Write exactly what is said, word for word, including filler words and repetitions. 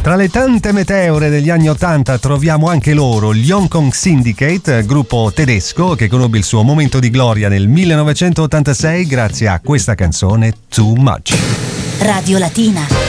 Tra le tante meteore degli anni ottanta troviamo anche loro, gli Hong Kong Syndicate, gruppo tedesco che conobbe il suo momento di gloria nel millenovecentottantasei grazie a questa canzone Too Much. Radio Latina.